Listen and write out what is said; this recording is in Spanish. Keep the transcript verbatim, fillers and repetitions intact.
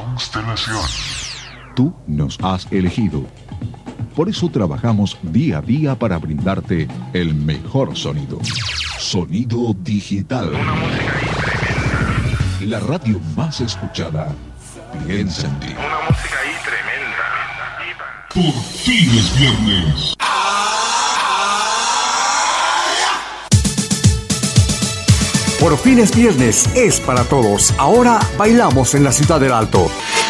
Constelación. Tú nos has elegido. Por eso trabajamos día a día para brindarte el mejor sonido. Sonido digital. Una música ahí tremenda. La radio más escuchada. Piensa en ti. Una música ahí tremenda. Por fin es viernes. Por fin es viernes, es para todos. Ahora bailamos en la Ciudad del Alto.